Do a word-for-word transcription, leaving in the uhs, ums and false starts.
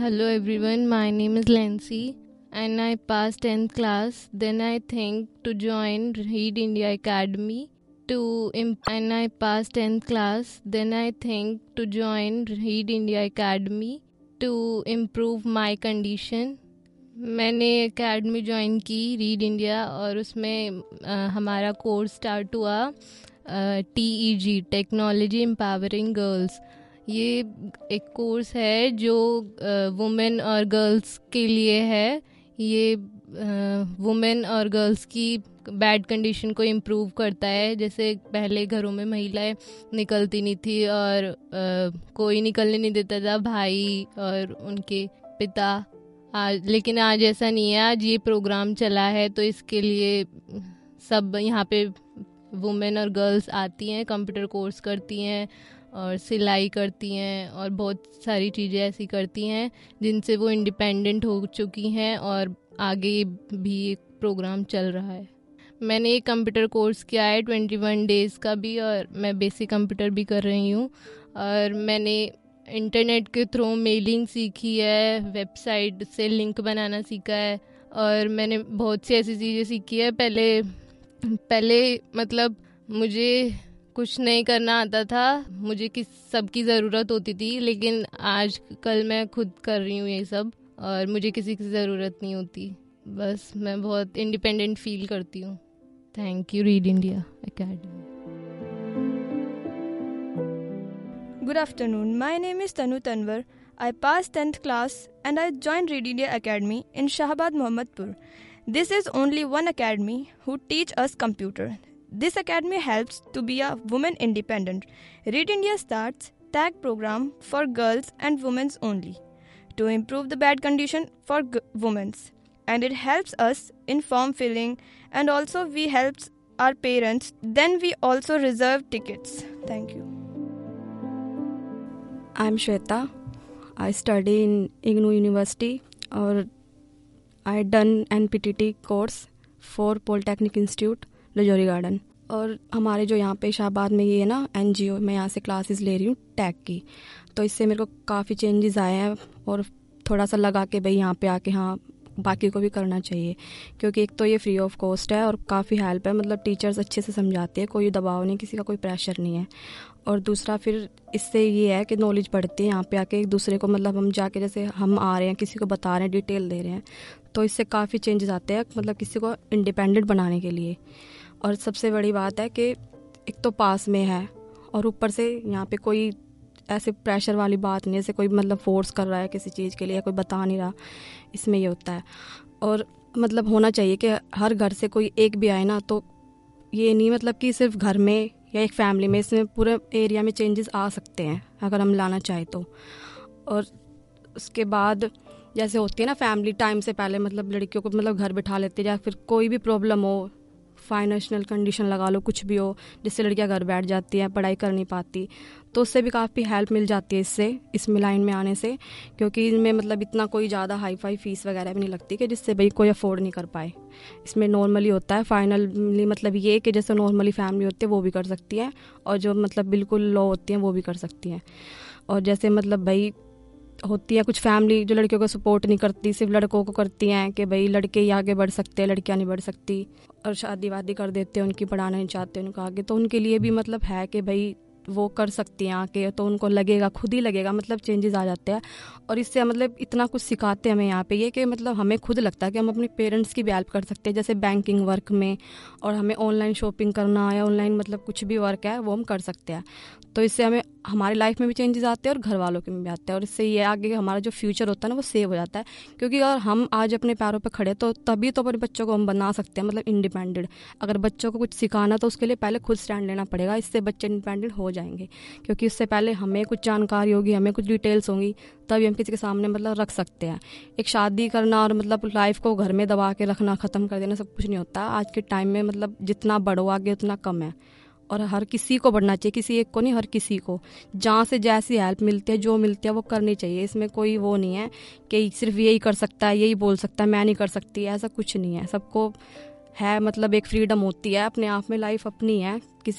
Hello everyone, my name is Lancy and I passed tenth class. Then I think to join Read India Academy to imp- and I passed tenth class. Then I think to join Read India Academy to improve my condition. मैंने academy join की read India और उसमें आ, हमारा course start हुआ T E जी technology empowering girls. ये एक course है जो वुमेन और गर्ल्स के लिए है। ये वुमेन और गर्ल्स की बैड कंडीशन को इम्प्रूव करता है। जैसे पहले घरों में महिलाएं निकलती नहीं थी और आ, कोई निकलने नहीं देता था, भाई और उनके पिता। आज लेकिन आज ऐसा नहीं है। आज ये प्रोग्राम चला है तो इसके लिए सब यहाँ पे वुमेन और गर्ल्स आती हैं, कंप्यूटर कोर्स करती हैं और सिलाई करती हैं और बहुत सारी चीज़ें ऐसी करती हैं जिनसे वो इंडिपेंडेंट हो चुकी हैं और आगे भी एक प्रोग्राम चल रहा है। मैंने एक कंप्यूटर कोर्स किया है ट्वेंटी वन डेज़ का भी, और मैं बेसिक कंप्यूटर भी कर रही हूँ। और मैंने इंटरनेट के थ्रू मेलिंग सीखी है, वेबसाइट से लिंक बनाना सीखा है और मैंने बहुत सी ऐसी चीज़ें सीखी है। पहले पहले मतलब मुझे कुछ नहीं करना आता था, मुझे किस सब की ज़रूरत होती थी, लेकिन आज कल मैं खुद कर रही हूँ ये सब और मुझे किसी की ज़रूरत नहीं होती। बस मैं बहुत इंडिपेंडेंट फील करती हूँ। Thank you read India academy. Good afternoon. My name is Tanu Tanwar. I passed tenth class and I joined Read India Academy in Shahabad Mohammadpur. This is only one academy who teach us computer. This academy helps to be a woman independent. Read India starts tag program for girls and women only to improve the bad condition for g- women, and it helps us in form filling, and also we helps our parents. Then we also reserve tickets. Thank you. I'm Shweta. I study in IGNOU University और I done N P T T course for Polytechnic Institute Rajouri garden. और हमारे जो यहाँ पे शाहबाद में ये है ना एन जी ओ, मैं यहाँ से क्लासेस ले रही हूँ टैग की, तो इससे मेरे को काफ़ी चेंजेस आए हैं और थोड़ा सा लगा कि भाई यहाँ पे आके हाँ बाकी को भी करना चाहिए, क्योंकि एक तो ये फ्री ऑफ कॉस्ट है और काफ़ी हेल्प है। मतलब टीचर्स अच्छे से समझाते हैं, कोई दबाव नहीं, किसी का कोई प्रेशर नहीं है। और दूसरा फिर इससे ये है कि नॉलेज बढ़ती है यहाँ पे आके एक दूसरे को, मतलब हम जाके जैसे हम आ रहे हैं किसी को बता रहे हैं, डिटेल दे रहे हैं, तो इससे काफ़ी चेंजेस आते हैं मतलब किसी को इंडिपेंडेंट बनाने के लिए। और सबसे बड़ी बात है कि एक तो पास में है और ऊपर से यहाँ पे कोई ऐसे प्रेशर वाली बात नहीं, जैसे कोई मतलब फोर्स कर रहा है किसी चीज़ के लिए, कोई बता नहीं रहा, इसमें ये होता है। और मतलब होना चाहिए कि हर घर से कोई एक भी आए ना, तो ये नहीं मतलब कि सिर्फ घर में या एक फैमिली में, इसमें पूरे एरिया में चेंजेस आ सकते हैं अगर हम लाना चाहें तो। और उसके बाद जैसे होती है ना फैमिली टाइम से पहले मतलब लड़कियों को मतलब घर बिठा लेते हैं, या फिर कोई भी प्रॉब्लम हो, फाइनेंशियल कंडीशन लगा लो, कुछ भी हो, जिससे लड़कियां घर बैठ जाती हैं, पढ़ाई कर नहीं पाती, तो उससे भी काफ़ी हेल्प मिल जाती है इससे, इसमें लाइन में आने से, क्योंकि इनमें मतलब इतना कोई ज़्यादा हाई फाई फीस वगैरह भी नहीं लगती कि जिससे भाई कोई अफोर्ड नहीं कर पाए। इसमें नॉर्मली होता है फाइनली, मतलब ये कि जैसे नॉर्मली फैमिली होती है वो भी कर सकती है और जो मतलब बिल्कुल लो होती हैं वो भी कर सकती हैं। और जैसे मतलब भाई होती है कुछ फैमिली जो लड़कियों को सपोर्ट नहीं करती, सिर्फ लड़कों को करती हैं कि भाई लड़के ही आगे बढ़ सकते हैं, लड़कियां नहीं बढ़ सकती, और शादी वादी कर देते हैं, उनकी पढ़ाना नहीं चाहते उनको आगे, तो उनके लिए भी मतलब है कि भाई वो कर सकती हैं आके, तो उनको लगेगा, खुद ही लगेगा, मतलब चेंजेस आ जाते हैं। और इससे मतलब इतना कुछ सिखाते हैं हमें यहाँ पे ये कि मतलब हमें खुद लगता है कि हम अपने पेरेंट्स की भी हेल्प कर सकते हैं, जैसे बैंकिंग वर्क में, और हमें ऑनलाइन शॉपिंग करना या ऑनलाइन मतलब कुछ भी वर्क है वो हम कर सकते हैं। तो इससे हमें हमारी लाइफ में भी चेंजेस आते हैं और घर वालों के में भी आते हैं, और इससे ये आगे हमारा जो फ्यूचर होता है ना वो सेव हो जाता है। क्योंकि अगर हम आज अपने पैरों पर खड़े तो तभी तो अपने बच्चों को हम बना सकते हैं मतलब इंडिपेंडेंट। अगर बच्चों को कुछ सिखाना तो उसके लिए पहले खुद स्टैंड लेना पड़ेगा, इससे बच्चे इंडिपेंडेंट हो जाएंगे, क्योंकि उससे पहले हमें कुछ जानकारी होगी, हमें कुछ डिटेल्स होंगी, तभी हम किसी के सामने मतलब रख सकते हैं। एक शादी करना और मतलब लाइफ को घर में दबा के रखना, ख़त्म कर देना सब कुछ नहीं होता। आज के टाइम में मतलब जितना बढ़ो आगे उतना कम है, और हर किसी को बढ़ना चाहिए, किसी एक को नहीं, हर किसी को जहाँ से जैसी हेल्प मिलती है, जो मिलती है वो करनी चाहिए। इसमें कोई वो नहीं है कि सिर्फ यही कर सकता है, यही बोल सकता है, मैं नहीं कर सकती, ऐसा कुछ नहीं है। सबको है मतलब एक फ्रीडम होती है अपने आप में, लाइफ अपनी है, किसी